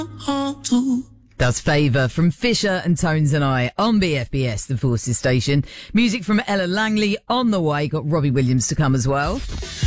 That's Favour from Fisher and Tones and I on BFBS, the Forces station. Music from Ella Langley on the way. Got Robbie Williams to come as well.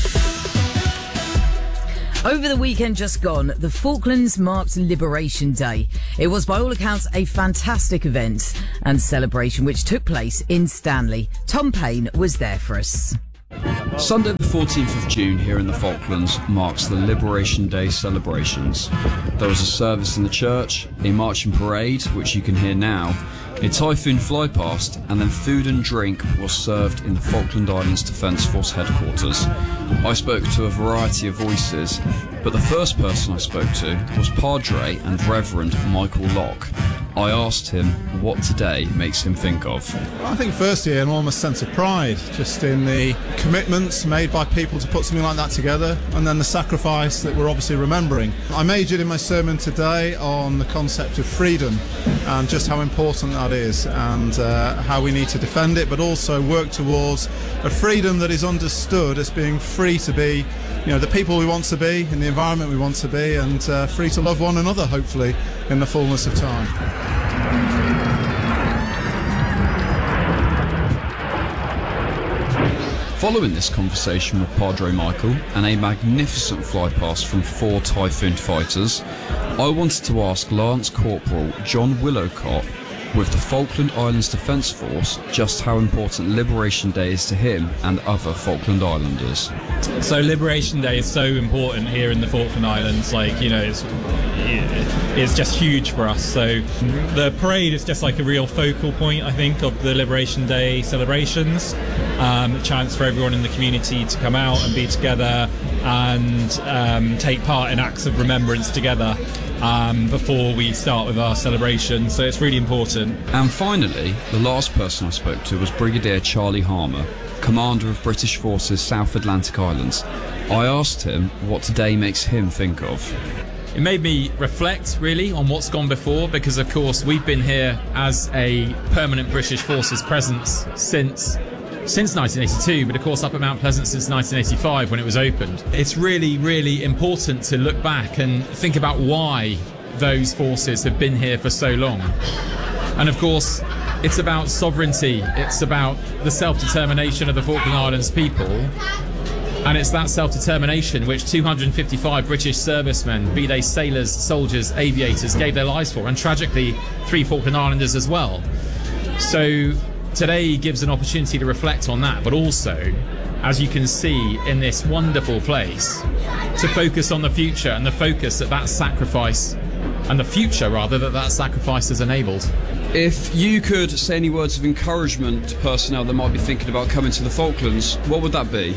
Over the weekend just gone, the Falklands marked Liberation Day. It was, by all accounts, a fantastic event and celebration which took place in Stanley. Tom Payne was there for us. Sunday the 14th of June here in the Falklands marks the Liberation Day celebrations. There was a service in the church, a marching parade, which you can hear now, a Typhoon flypast, and then food and drink was served in the Falkland Islands Defence Force headquarters. I spoke to a variety of voices, but the first person I spoke to was Padre and Reverend Michael Locke. I asked him what today makes him think of. I think firstly an enormous sense of pride just in the commitments made by people to put something like that together, and then the sacrifice that we're obviously remembering. I majored in my sermon today on the concept of freedom and just how important that is, and how we need to defend it, but also work towards a freedom that is understood as being free to be, the people we want to be, in the environment we want to be, and free to love one another, hopefully, in the fullness of time. Following this conversation with Padre Michael and a magnificent flypast from 4 Typhoon fighters, I wanted to ask Lance Corporal John Willowcott with the Falkland Islands Defence Force just how important Liberation Day is to him and other Falkland Islanders. So Liberation Day is so important here in the Falkland Islands, it's just huge for us. So the parade is just like a real focal point, I think, of the Liberation Day celebrations. A chance for everyone in the community to come out and be together and take part in acts of remembrance together before we start with our celebration. So it's really important. And finally, the last person I spoke to was Brigadier Charlie Harmer, Commander of British Forces South Atlantic Islands. I asked him what today makes him think of. It made me reflect, really, on what's gone before, because, of course, we've been here as a permanent British Forces presence since 1982, but of course up at Mount Pleasant since 1985 when it was opened. It's really, really important to look back and think about why those forces have been here for so long. And of course, it's about sovereignty, it's about the self-determination of the Falkland Islands people, and it's that self-determination which 255 British servicemen, be they sailors, soldiers, aviators, gave their lives for, and tragically 3 Falkland Islanders as well. So today gives an opportunity to reflect on that, but also, as you can see in this wonderful place, to focus on the future and the focus that sacrifice, and the future rather, that sacrifice has enabled. If you could say any words of encouragement to personnel that might be thinking about coming to the Falklands, what would that be?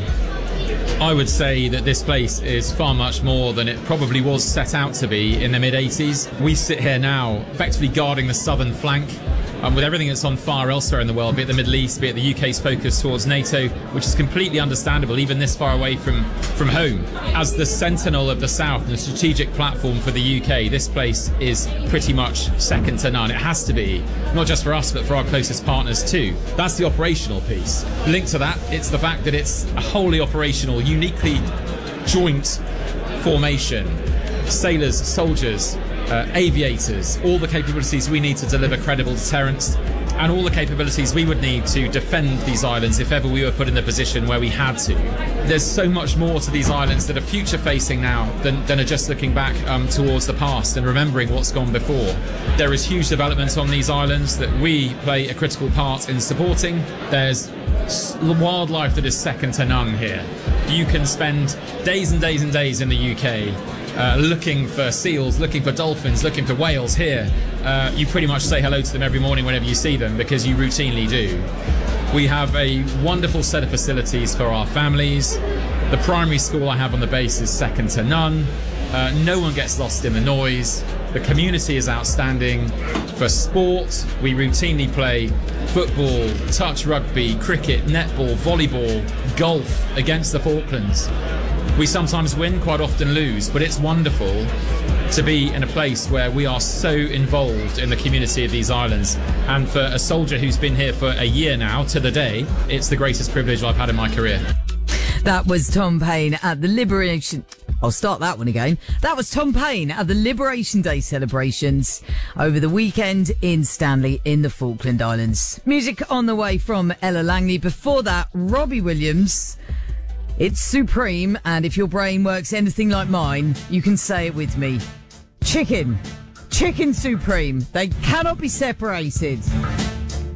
I would say that this place is far much more than it probably was set out to be in the mid-80s. We sit here now effectively guarding the southern flank, with everything that's on fire elsewhere in the world, be it the Middle East, be it the UK's focus towards NATO, which is completely understandable, even this far away from home. As the sentinel of the South and the strategic platform for the UK, this place is pretty much second to none. It has to be, not just for us, but for our closest partners too. That's the operational piece. Linked to that, it's the fact that it's a wholly operational, uniquely joint formation. Sailors, soldiers, aviators, all the capabilities we need to deliver credible deterrence, and all the capabilities we would need to defend these islands if ever we were put in the position where we had to. There's so much more to these islands that are future-facing now than are just looking back towards the past and remembering what's gone before. There is huge development on these islands that we play a critical part in supporting. There's wildlife that is second to none here. You can spend days and days and days in the UK looking for seals, looking for dolphins, looking for whales here. You pretty much say hello to them every morning whenever you see them, because you routinely do. We have a wonderful set of facilities for our families. The primary school I have on the base is second to none. No one gets lost in the noise. The community is outstanding. For sport, we routinely play football, touch rugby, cricket, netball, volleyball, golf against the Falklands. We sometimes win, quite often lose, but it's wonderful to be in a place where we are so involved in the community of these islands. And for a soldier who's been here for a year now, to the day, it's the greatest privilege I've had in my career. That was Tom Payne at the Liberation I'll start that one again. That was Tom Paine at the Liberation Day celebrations over the weekend in Stanley in the Falkland Islands. Music on the way from Ella Langley. Before that, Robbie Williams. It's Supreme, and if your brain works anything like mine, you can say it with me. Chicken Supreme. They cannot be separated.